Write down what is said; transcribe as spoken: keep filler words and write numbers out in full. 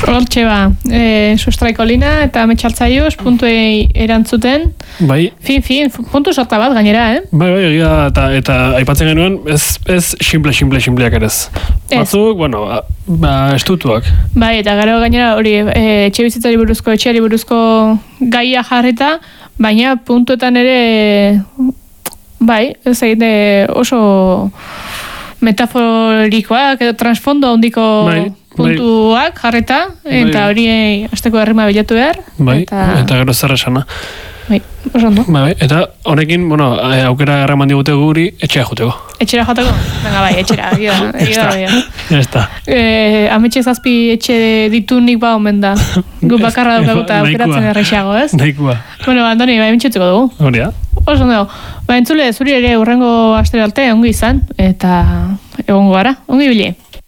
Hortxe ba, e, sustraiko lina eta metxaltzaios puntuei erantzuten. Bai. Fin, fin, puntu sorta bat gainera, eh? Bai, bai, egia, eta, eta aipatzen genuen, ez, ez simple, simple, simpleak ere ez. Batzuk, bueno, ba, estutuak. Bai, eta gero gainera hori e, etxe bizitzari buruzko, etxeari buruzko gaia jarrita, baina puntuetan ere, bai, ez egite oso metaforikoak edo transfondo handiko bai, puntuak bai. Jarrita, eta hori azteko herrima bilatu behar. Bai, eta, eta gero zer esana. Bai, oso ondo. Bai, eta honekin, bueno, aukera erraman digute guri, etxera joteko. Etxera joteko? Venga, bai, etxera. Egia, egia, egia. Ya está. Eh, ametxe zazpi etxe ditu nik ba omen da. Gu bakarra daukaguta aukeratzen errexago, ez? Naikua. Bueno, Andoni, bai, mentxetuko dugu. Hori da. Oso ondo. Ba, entzule, zuri ere urrengo astere arte, ongi izan, eta egongo gara, ongi bili.